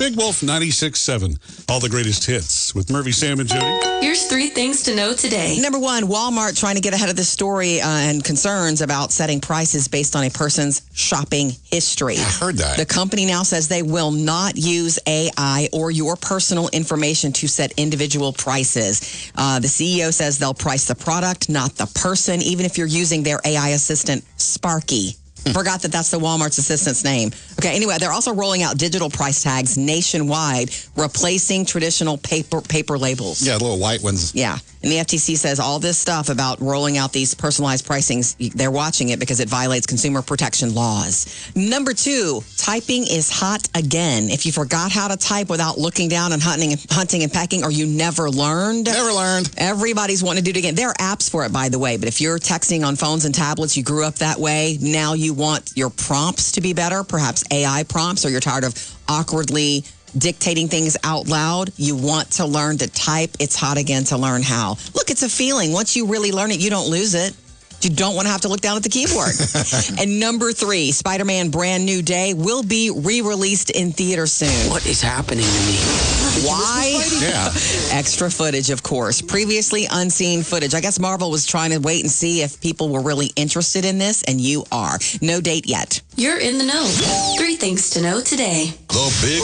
Big Wolf 96.7. All the greatest hits with Murphy, Sam, and Jody. Here's 3 things to know today. Number 1, Walmart trying to get ahead of this story and concerns about setting prices based on a person's shopping history. I heard that. The company now says they will not use AI or your personal information to set individual prices. The CEO says they'll price the product, not the person, even if you're using their AI assistant, Sparky. Forgot that's the Walmart's assistant's name. Okay, anyway, they're also rolling out digital price tags nationwide, replacing traditional paper labels. Yeah, little white ones. Yeah. And the FTC says all this stuff about rolling out these personalized pricings, they're watching it because it violates consumer protection laws. Number 2, typing is hot again. If you forgot how to type without looking down and hunting and pecking, or you never learned. Everybody's wanting to do it again. There are apps for it, by the way, but if you're texting on phones and tablets, you grew up that way, now you want your prompts to be better, perhaps AI prompts, or you're tired of awkwardly dictating things out loud. You want to learn to type. It's hot again to learn how. Look, it's a feeling. Once you really learn it, you don't lose it. You don't want to have to look down at the keyboard. And number 3, Spider-Man Brand New Day will be re-released in theaters soon. What is happening to me? Why? Yeah. Extra footage, of course. Previously unseen footage. I guess Marvel was trying to wait and see if people were really interested in this, and you are. No date yet. You're in the know. 3 things to know today. The Big